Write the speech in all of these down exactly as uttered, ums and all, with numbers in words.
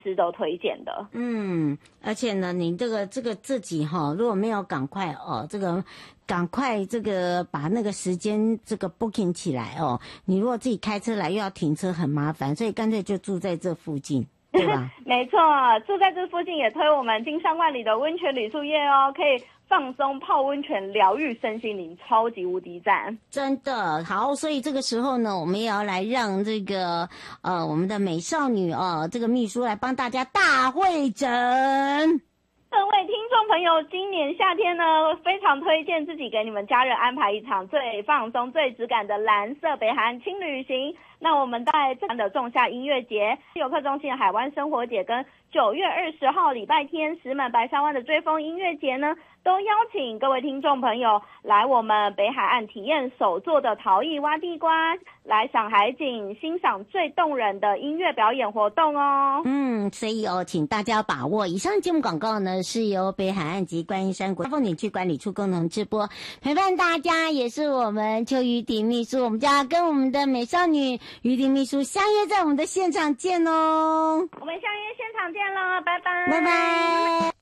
值得推荐的。 嗯，而且呢，你这个这个自己哈，如果没有赶快哦，这个赶快这个把那个时间这个 booking 起来哦，你如果自己开车来又要停车很麻烦，所以干脆就住在这附近。对吧？ 没错，住在这附近也推我们金山万里的温泉旅宿业哦，可以放松泡温泉，疗愈身心灵，超级无敌赞！ 真的好，所以这个时候呢，我们也要来让这个呃我们的美少女哦，这个秘书来帮大家大会诊。 各位听众朋友，今年夏天呢，非常推荐自己给你们家人安排一场最放松、最质感的蓝色北海岸轻旅行。那我们在这的仲夏音乐节、游客中心的海湾生活节跟九月二十号礼拜天石门白沙湾的追风音乐节呢，都邀请各位听众朋友来我们北海岸体验手作的陶艺挖地瓜，来赏海景，欣赏最动人的音乐表演活动哦。 嗯，所以哦，请大家把握。以上节目广告呢，是由北海岸及观音山国家风景区管理处共同直播，陪伴大家也是我们邱于婷秘书，我们就要跟我们的美少女于婷秘书相约在我们的现场见哦。 我们相约现场见喽，拜拜， 拜拜。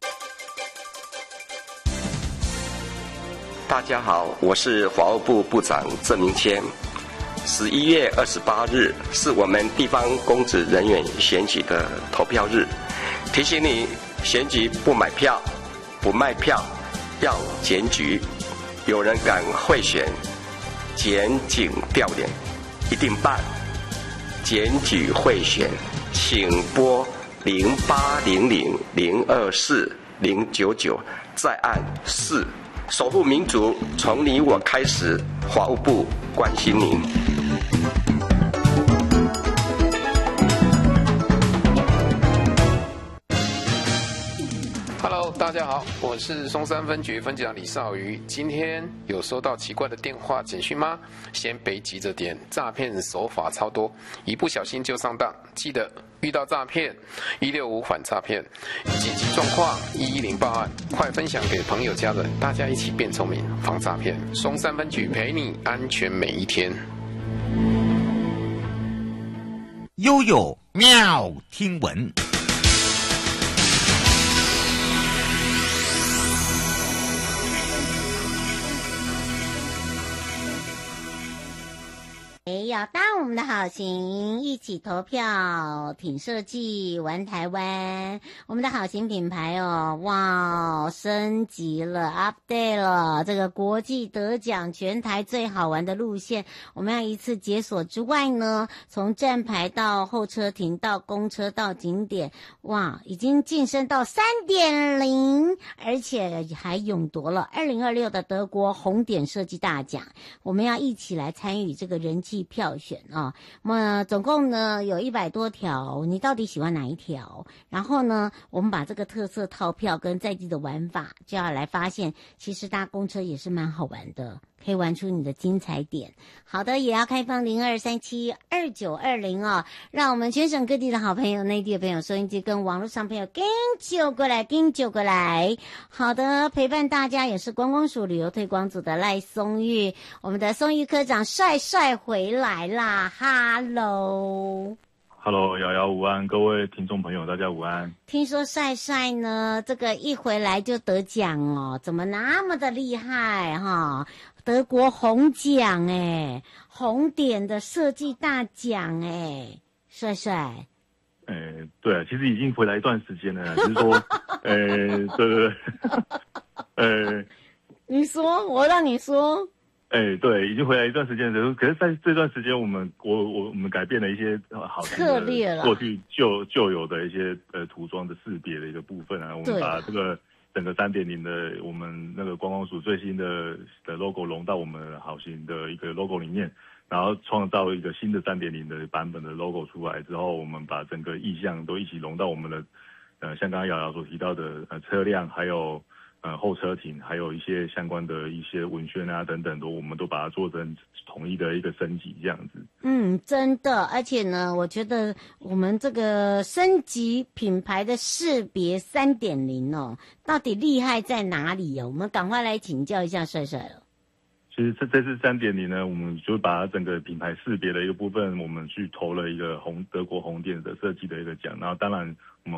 大家好，我是法务部部长郑明谦。十一月二十八日是我们地方公职人员选举的投票日，提醒你选举不买票、不卖票，要检举。有人敢贿选、检警调脸，一定办。检举贿选，请拨零八零零零二四零九九，再按四。守护民主，从你我开始。法务部关心您。 Hello， 大家好，我是松山分局分局长李少瑜。今天有收到奇怪的电话简讯吗？先别急着点，诈骗手法超多，一不小心就上当。记得遇到诈骗，一六五反诈骗，紧急状况一一零报案，快分享给朋友家人，大家一起变聪明，防诈骗。松山分局陪你安全每一天。 悠悠妙听闻。 要当我们的好行，一起投票，挺设计，玩台湾。我们的好行品牌哦，哇，升级了 ，update 了，这个国际得奖，全台最好玩的路线，我们要一次解锁之外呢，从站牌到候车亭到公车到景点，哇，已经晋升到 三点零， 而且还勇夺了二零二六的德国红点设计大奖。我们要一起来参与这个人气票选啊，那么总共呢有一百多条，你到底喜欢哪一条？然后呢，我们把这个特色套票跟在地的玩法，就要来发现，其实搭公车也是蛮好玩的，可以玩出你的精彩点。好的，也要开放零二三七二九二零哦，让我们全省各地的好朋友、内地的朋友、收音机跟网络上朋友跟就过来，跟就过来。好的，陪伴大家也是观光署旅游推广组的赖松玉，我们的松玉科长帅帅回来啦，哈喽。 Hello， 瑶瑶午安，各位听众朋友，大家午安。 听说帅帅呢，这个一回来就得奖哦，怎么那么的厉害哈？德国红奖哎，红点的设计大奖哎，帅帅。 呃，对，其实已经回来一段时间了，只是说，呃，对对对，呃， 你说，我让你说。 哎，对，已经回来一段时间了，可是在这段时间，我们我我我们改变了一些好策略了， 过去旧旧有的一些呃涂装的识别的一个部分啊，我们把这个整个 三点零 的我们那个观光署最新的的 logo 融到我们好行的一个 logo 里面，然后创造一个新的 三点零 的版本的 logo 出来之后，我们把整个意象都一起融到我们的呃像刚刚瑶瑶所提到的呃车辆还有。呃，候车亭还有一些相关的一些文宣啊等等的，我们都把它做成统一的一个升级这样子。 嗯，真的，而且呢，我觉得我们这个升级品牌的识别 三点零 哦，到底厉害在哪里哦？我们赶快来请教一下帅帅了。 其实这这次 三点零 呢，我们就把整个品牌识别的一个部分，我们去投了一个红德国红点的设计的一个奖，然后当然